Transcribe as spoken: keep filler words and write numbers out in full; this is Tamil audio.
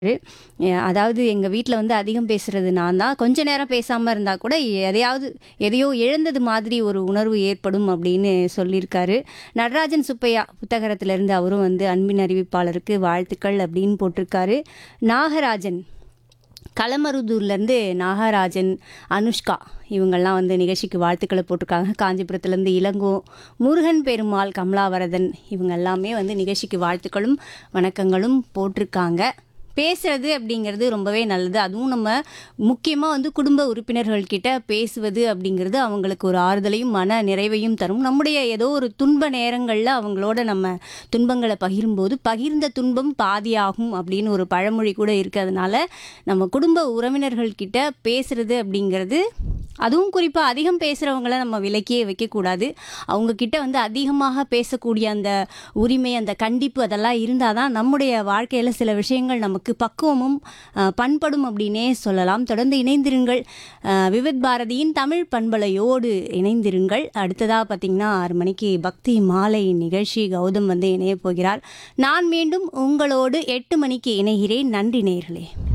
எ அதாவது எங்க வீட்ல வந்து அதிகம் பேசுறது நான் தான். கொஞ்ச நேரம் பேசாம இருந்தா கூட எதையாவது எதையோ இழந்தது மாதிரி ஒரு உணர்வு ஏற்படும் அப்படின்னு சொல்லியிருக்காரு. நடராஜன் சுப்பையா புத்தகத்திலிருந்து அவரும் வந்து அன்பின் அறிவிப்பாளருக்கு வாழ்த்துக்கள் அப்படின்னு போட்டிருக்காரு. நாகராஜன் களமருதூர்லேருந்து நாகராஜன், அனுஷ்கா இவங்கெல்லாம் வந்து நிகழ்ச்சிக்கு வாழ்த்துக்களை போட்டிருக்காங்க. காஞ்சிபுரத்துலேருந்து இளங்கோ, முருகன் பெருமாள், கமலாவரதன் இவங்க எல்லாமே வந்து நிகழ்ச்சிக்கு வாழ்த்துக்களும் வணக்கங்களும் போட்டிருக்காங்க. பேசுறது அப்படிங்கிறது ரொம்பவே நல்லது. அதுவும் நம்ம முக்கியமாக வந்து குடும்ப உறுப்பினர்கள் கிட்ட பேசுவது அப்படிங்கிறது அவங்களுக்கு ஒரு ஆறுதலையும் மன நிறைவையும் தரும். நம்முடைய ஏதோ ஒரு துன்ப நேரங்களில் அவங்களோட நம்ம துன்பங்களை பகிரும்போது பகிர்ந்த துன்பம் பாதியாகும் அப்படின்னு ஒரு பழமொழி கூட இருக்குது. அதனால நம்ம குடும்ப உறவினர்கள் கிட்ட பேசுறது அப்படிங்கிறது, அதுவும் குறிப்பாக அதிகம் பேசுகிறவங்கள நம்ம விலக்கியே வைக்கக்கூடாது. அவங்கக்கிட்ட வந்து அதிகமாக பேசக்கூடிய அந்த உரிமை, அந்த கண்டிப்பு அதெல்லாம் இருந்தால் தான் நம்முடைய வாழ்க்கையில் சில விஷயங்கள் நமக்கு பக்குவமும் அஹ், பண்படும் அப்படின்னே சொல்லலாம். தொடர்ந்து இணைந்திருங்கள். அஹ், விவித் பாரதியின் தமிழ் பண்பலையோடு இணைந்திருங்கள். அடுத்ததாக பார்த்திங்கன்னா ஆறு மணிக்கு பக்தி மாலை நிகழ்ச்சி கௌதம் வந்து இணைய போகிறார். நான் மீண்டும் உங்களோடு எட்டு மணிக்கு இணைகிறேன். நன்றி நேயர்களே.